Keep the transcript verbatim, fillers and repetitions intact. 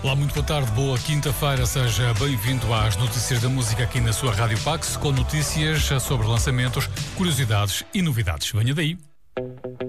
Olá, muito boa tarde, boa quinta-feira, seja bem-vindo às Notícias da Música aqui na sua Rádio Pax, com notícias sobre lançamentos, curiosidades e novidades. Venha daí.